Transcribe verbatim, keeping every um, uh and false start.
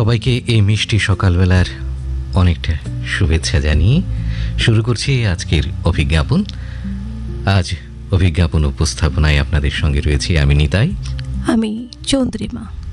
সবাইকে এই মিষ্টি সকালবেলার অনেকটা শুভেচ্ছা জানিয়ে শুরু করছি আজকের অভিজ্ঞাপন। আজ অভিজ্ঞাপন উপস্থাপনায় আপনাদের সঙ্গে রয়েছি আমি নিতাই, আমি চন্দ্রিমা।